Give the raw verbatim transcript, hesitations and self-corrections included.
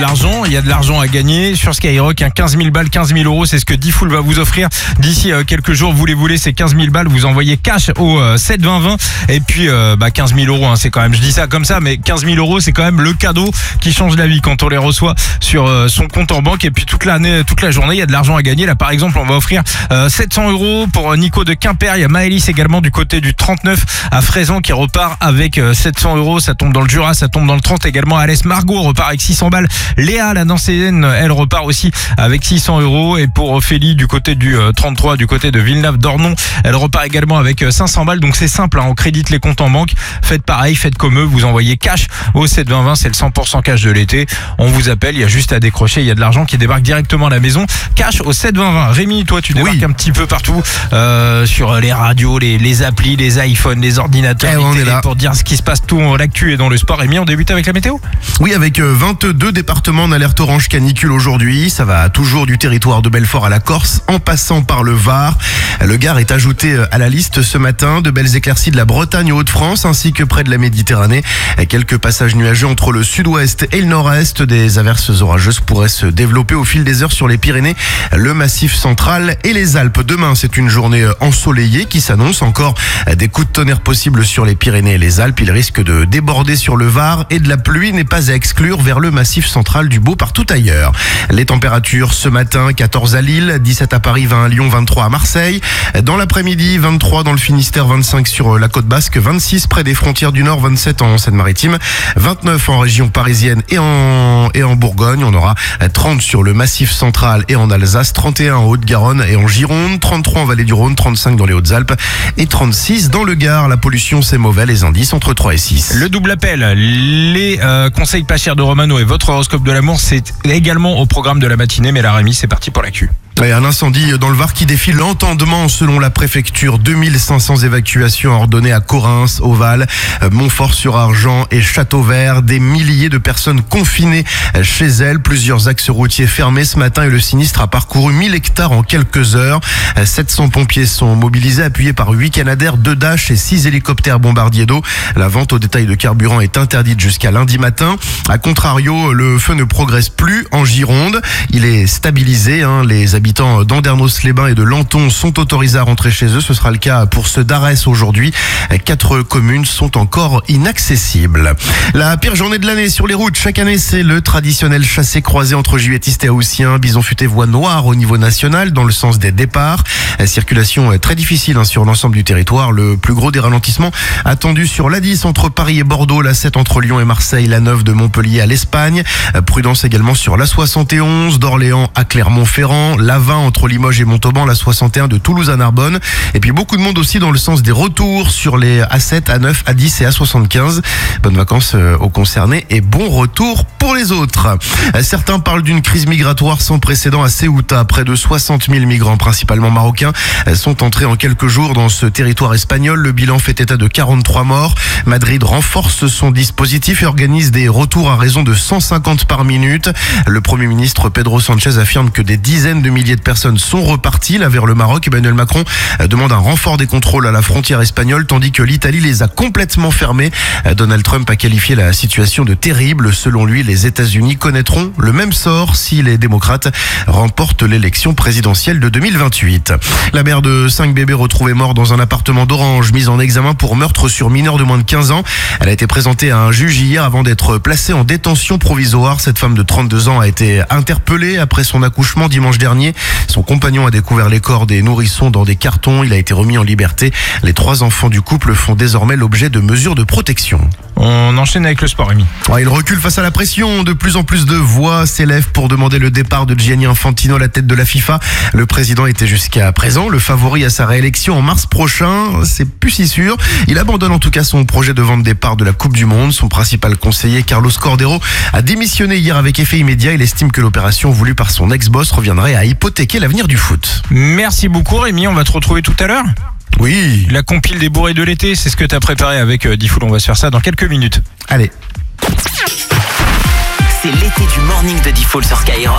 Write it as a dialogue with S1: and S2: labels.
S1: L'argent, il y a de l'argent à gagner sur Skyrock, hein, quinze mille balles, quinze mille euros, c'est ce que Diffoul va vous offrir d'ici euh, quelques jours. Vous les voulez, c'est quinze mille balles, vous envoyez cash au euh, sept vingt vingt et puis euh, bah, quinze mille euros, hein, c'est quand même, je dis ça comme ça, mais quinze mille euros, c'est quand même le cadeau qui change la vie quand on les reçoit sur euh, son compte en banque. Et puis toute l'année, toute la journée, il y a de l'argent à gagner. Là, par exemple, on va offrir euh, sept cents euros pour Nico de Quimper. Il y a Maëlys également du côté du trente-neuf à Fraisan qui repart avec euh, sept cents euros. Ça tombe dans le Jura, ça tombe dans le trente également. Alès Margot repart avec six cents balles. Léa, la Nancéenne, elle repart aussi avec six cents euros. Et pour Ophélie du côté du euh, trente-trois, du côté de Villeneuve-d'Ornon, elle repart également avec euh, cinq cents balles. Donc c'est simple, hein, on crédite les comptes en banque. Faites pareil, faites comme eux. Vous envoyez cash au sept vingt vingt, c'est le cent pour cent cash de l'été. On vous appelle, il y a juste à décrocher. Il y a de l'argent qui débarque directement à la maison. Cash au sept vingt vingt. Rémi, toi, tu débarques oui. un petit peu partout euh, sur les radios, les, les applis, les iPhones, les ordinateurs,
S2: eh,
S1: les
S2: on
S1: télés,
S2: est là
S1: pour dire ce qui se passe tout en l'actu et dans le sport. Rémi, on débute avec la météo.
S2: Oui, avec vingt-deux départements en alerte orange canicule aujourd'hui. Ça va toujours du territoire de Belfort à la Corse, en passant par le Var. Le Gard est ajouté à la liste ce matin. De belles éclaircies de la Bretagne aux Hauts-de-France, ainsi que près de la Méditerranée. Quelques passages nuageux entre le sud-ouest et le nord-est. Des averses orageuses pourraient se développer au fil des heures sur les Pyrénées, le Massif central et les Alpes. Demain, c'est une journée ensoleillée qui s'annonce. Encore des coups de tonnerre possibles sur les Pyrénées et les Alpes. Il risque de déborder sur le Var et de la pluie n'est pas à exclure vers le Massif central, du beau partout ailleurs. Les températures ce matin, quatorze à Lille, dix-sept à Paris, vingt à Lyon, vingt-trois à Marseille. Dans l'après-midi, vingt-trois dans le Finistère, vingt-cinq sur la côte basque, vingt-six près des frontières du Nord, vingt-sept en Seine-Maritime, vingt-neuf en région parisienne et en, et en Bourgogne. On aura trente sur le Massif central et en Alsace, trente et un en Haute-Garonne et en Gironde, trente-trois en Vallée du Rhône, trente-cinq dans les Hautes-Alpes et trente-six dans le Gard. La pollution, c'est mauvais, les indices entre trois et six.
S1: Le double appel, les euh, conseils pas chers de Romano et votre horoscope de l'amour, c'est également au programme de la matinée. Mais là, Rémi, c'est parti pour l'actu.
S2: Et un incendie dans le Var qui défie l'entendement selon la préfecture. deux mille cinq cents évacuations ordonnées à Correns, Oval, Montfort-sur-Argent et Châteauvert. Des milliers de personnes confinées chez elles. Plusieurs axes routiers fermés ce matin et le sinistre a parcouru mille hectares en quelques heures. sept cents pompiers sont mobilisés, appuyés par huit Canadair, deux Dash et six hélicoptères bombardiers d'eau. La vente au détail de carburant est interdite jusqu'à lundi matin. A contrario, le feu ne progresse plus en Gironde. Il est stabilisé. Hein. Les habitants d'Andernos-les-Bains et de Lanton sont autorisés à rentrer chez eux. Ce sera le cas pour ceux d'Arès aujourd'hui. Quatre communes sont encore inaccessibles. La pire journée de l'année sur les routes. Chaque année, c'est le traditionnel chassé-croisé entre juilletistes et haussiens. Bison futé voie noire au niveau national dans le sens des départs. La circulation est très difficile hein, sur l'ensemble du territoire. Le plus gros des ralentissements attendu sur l'A dix entre Paris et Bordeaux, l'A sept entre Lyon et Marseille, l'A neuf de Montpellier à l'Espagne. Prudence également sur l'A soixante et onze d'Orléans à Clermont-Ferrand, l'A vingt entre Limoges et Montauban, l'A soixante et un de Toulouse à Narbonne. Et puis beaucoup de monde aussi dans le sens des retours sur les A sept, A neuf, A dix et A soixante-quinze. Bonnes vacances aux concernés et bon retour pour les autres. Certains parlent d'une crise migratoire sans précédent à Ceuta. Près de soixante mille migrants, principalement marocains, sont entrés en quelques jours dans ce territoire espagnol. Le bilan fait état de quarante-trois morts. Madrid renforce son dispositif et organise des retours à raison de cent cinquante par minute. Le Premier ministre Pedro Sánchez affirme que des dizaines de milliers de personnes sont reparties là vers le Maroc. Emmanuel Macron demande un renfort des contrôles à la frontière espagnole tandis que l'Italie les a complètement fermés. Donald Trump a qualifié la situation de terrible. Selon lui, les États-Unis connaîtront le même sort si les démocrates remportent l'élection présidentielle de deux mille vingt-huit. La mère de cinq bébés retrouvés morts dans un appartement d'Orange, mise en examen pour meurtre sur mineur de moins de quinze ans. Elle a été présentée à un juge hier avant d'être placée en détention provisoire. Cette femme de trente-deux ans a été interpellée après son accouchement dimanche dernier. Son compagnon a découvert les corps des nourrissons dans des cartons. Il a été remis en liberté. Les trois enfants du couple font désormais l'objet de mesures de protection.
S1: On enchaîne avec le sport, Rémi.
S2: Ouais, il recule face à la pression. De plus en plus de voix s'élèvent pour demander le départ de Gianni Infantino à la tête de la FIFA. Le président était jusqu'à présent le favori à sa réélection en mars prochain. C'est plus si sûr. Il abandonne en tout cas son projet de vente départ de la Coupe du Monde. Son principal conseiller, Carlos Cordero, a démissionné hier avec effet immédiat. Il estime que l'opération voulue par son ex-boss reviendrait à hypothéquer l'avenir du foot.
S1: Merci beaucoup, Rémi. On va te retrouver tout à l'heure.
S2: Oui.
S1: La compile des bourrés de l'été, c'est ce que tu as préparé avec euh, Diffoul. On va se faire ça dans quelques minutes.
S2: Allez.
S3: C'est l'été du morning de Diffoul sur Skyrock.